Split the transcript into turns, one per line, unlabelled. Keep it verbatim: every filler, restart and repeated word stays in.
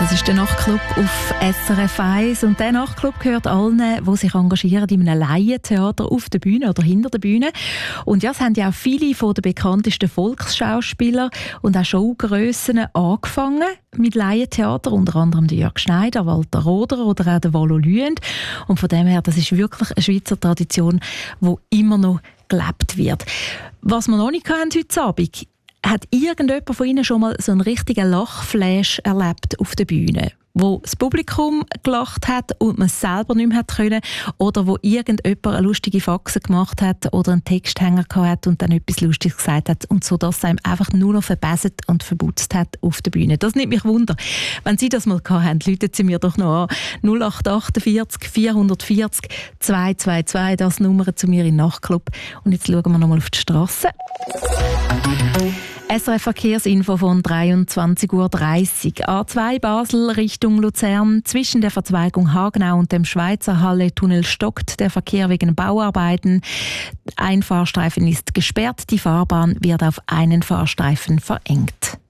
Das ist der Nachtclub auf S R F eins. Und dieser Nachtclub gehört allen, die sich engagieren in einem Laientheater auf der Bühne oder hinter der Bühne. Und ja, es haben ja auch viele von den bekanntesten Volksschauspielern und auch Showgrössen angefangen mit Laientheater, unter anderem der Jörg Schneider, Walter Roder oder auch der Valo Lüend. Und von dem her, das ist wirklich eine Schweizer Tradition, die immer noch gelebt wird. Was wir noch nicht hatten heute Abend, hat irgendjemand von Ihnen schon mal so einen richtigen Lachflash erlebt auf der Bühne? Wo das Publikum gelacht hat und man es selber nicht mehr hat können, oder wo irgendjemand eine lustige Faxe gemacht hat oder einen Texthänger gehabt hat und dann etwas Lustiges gesagt hat und so, dass es einem einfach nur noch verbesselt und verbutzt hat auf der Bühne. Das nimmt mich Wunder. Wenn Sie das mal gehabt haben, rufen Sie mir doch noch an. null acht vierundachtzig vierhundertvierzig zweihundertzweiundzwanzig, das Nummer zu mir im Nachtclub. Und jetzt schauen wir noch mal auf die Strasse. S R F Verkehrsinfo von dreiundzwanzig Uhr dreißig. A zwei Basel Richtung Luzern. Zwischen der Verzweigung Hagenau und dem Schweizer Halle-Tunnel stockt der Verkehr wegen Bauarbeiten. Ein Fahrstreifen ist gesperrt. Die Fahrbahn wird auf einen Fahrstreifen verengt.